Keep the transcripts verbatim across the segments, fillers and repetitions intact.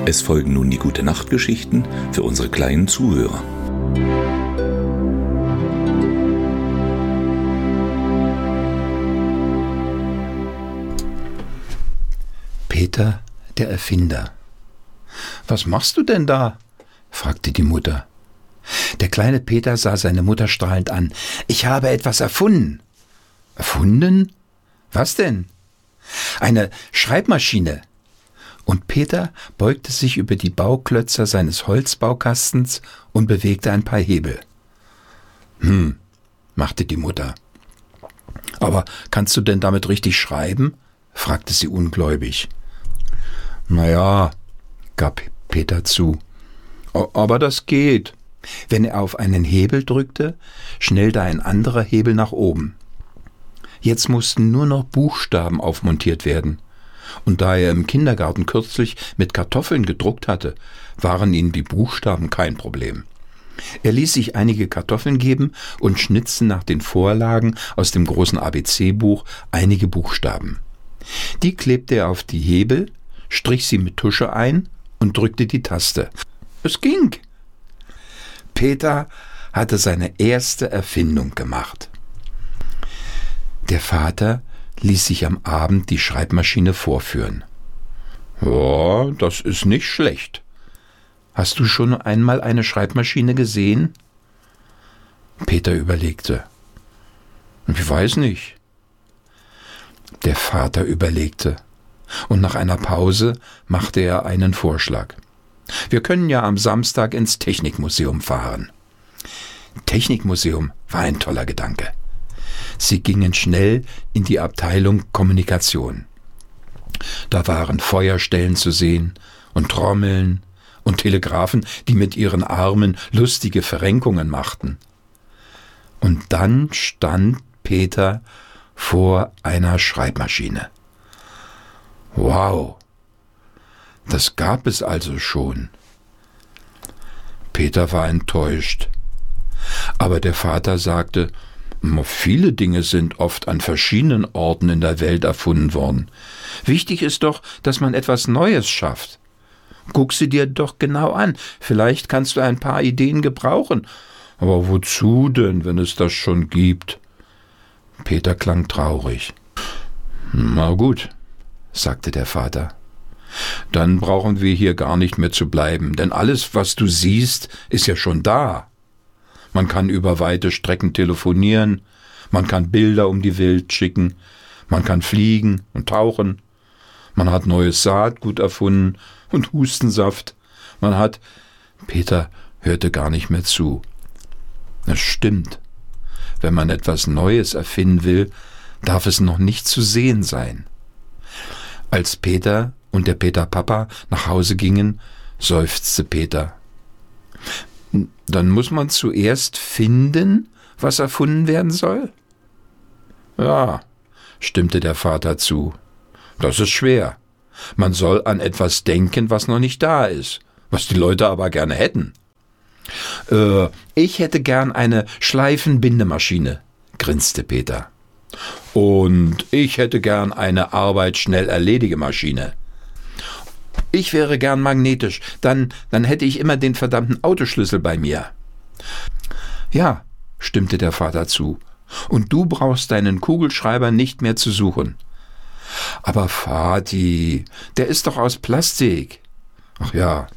Es folgen nun die Gute-Nacht-Geschichten für unsere kleinen Zuhörer. Peter, der Erfinder. »Was machst du denn da?« fragte die Mutter. Der kleine Peter sah seine Mutter strahlend an. »Ich habe etwas erfunden.« »Erfunden? Was denn?« »Eine Schreibmaschine.« Und Peter beugte sich über die Bauklötzer seines Holzbaukastens und bewegte ein paar Hebel. »Hm«, machte die Mutter. »Aber kannst du denn damit richtig schreiben?« fragte sie ungläubig. »Naja«, gab Peter zu, »aber das geht.« Wenn er auf einen Hebel drückte, schnellte ein anderer Hebel nach oben. Jetzt mussten nur noch Buchstaben aufmontiert werden. Und da er im Kindergarten kürzlich mit Kartoffeln gedruckt hatte, waren ihm die Buchstaben kein Problem. Er ließ sich einige Kartoffeln geben und schnitzte nach den Vorlagen aus dem großen A B C-Buch einige Buchstaben. Die klebte er auf die Hebel, strich sie mit Tusche ein und drückte die Taste. Es ging! Peter hatte seine erste Erfindung gemacht. Der Vater ließ sich am Abend die Schreibmaschine vorführen. »Ja, das ist nicht schlecht. Hast du schon einmal eine Schreibmaschine gesehen?« Peter überlegte. »Ich weiß nicht.« Der Vater überlegte, und nach einer Pause machte er einen Vorschlag. »Wir können ja am Samstag ins Technikmuseum fahren.« Technikmuseum war ein toller Gedanke. Sie gingen schnell in die Abteilung Kommunikation. Da waren Feuerstellen zu sehen und Trommeln und Telegraphen, die mit ihren Armen lustige Verrenkungen machten. Und dann stand Peter vor einer Schreibmaschine. Wow, das gab es also schon. Peter war enttäuscht. Aber der Vater sagte, viele Dinge sind oft an verschiedenen Orten in der Welt erfunden worden. Wichtig ist doch, dass man etwas Neues schafft. Guck sie dir doch genau an. Vielleicht kannst du ein paar Ideen gebrauchen. Aber wozu denn, wenn es das schon gibt? Peter klang traurig. Na gut, sagte der Vater. Dann brauchen wir hier gar nicht mehr zu bleiben, denn alles, was du siehst, ist ja schon da. Man kann über weite Strecken telefonieren, man kann Bilder um die Welt schicken, man kann fliegen und tauchen, man hat neues Saatgut erfunden und Hustensaft, man hat... Peter hörte gar nicht mehr zu. Es stimmt, wenn man etwas Neues erfinden will, darf es noch nicht zu sehen sein. Als Peter und der Peter-Papa nach Hause gingen, seufzte Peter. Dann muss man zuerst finden, was erfunden werden soll? Ja, stimmte der Vater zu. Das ist schwer. Man soll an etwas denken, was noch nicht da ist, was die Leute aber gerne hätten. Äh, ich hätte gern eine Schleifenbindemaschine, grinste Peter. Und ich hätte gern eine Arbeit-schnell-erledige-Maschine. Ich wäre gern magnetisch, dann, dann hätte ich immer den verdammten Autoschlüssel bei mir. Ja, stimmte der Vater zu, und du brauchst deinen Kugelschreiber nicht mehr zu suchen. Aber Vati, der ist doch aus Plastik. Ach ja.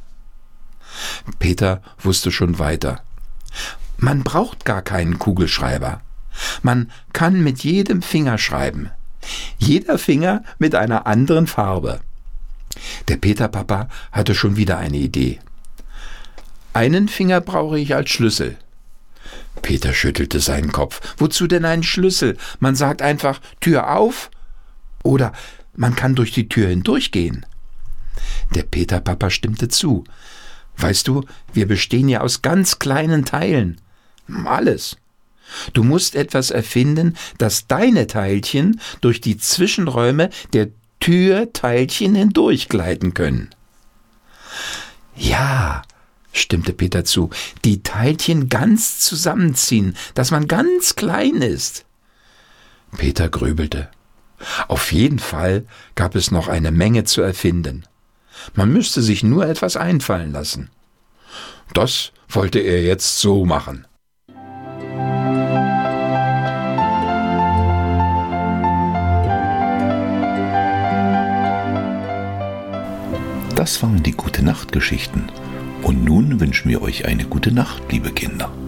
Peter wusste schon weiter. Man braucht gar keinen Kugelschreiber. Man kann mit jedem Finger schreiben. Jeder Finger mit einer anderen Farbe. Der Peter-Papa hatte schon wieder eine Idee. Einen Finger brauche ich als Schlüssel. Peter schüttelte seinen Kopf. Wozu denn einen Schlüssel? Man sagt einfach Tür auf oder man kann durch die Tür hindurchgehen. Der Peter-Papa stimmte zu. Weißt du, wir bestehen ja aus ganz kleinen Teilen. Alles. Du musst etwas erfinden, das deine Teilchen durch die Zwischenräume der Türteilchen hindurchgleiten können. Ja, stimmte Peter zu, die Teilchen ganz zusammenziehen, dass man ganz klein ist. Peter grübelte. Auf jeden Fall gab es noch eine Menge zu erfinden. Man müsste sich nur etwas einfallen lassen. Das wollte er jetzt so machen. Das waren die Gute-Nacht-Geschichten. Und nun wünschen wir euch eine gute Nacht, liebe Kinder.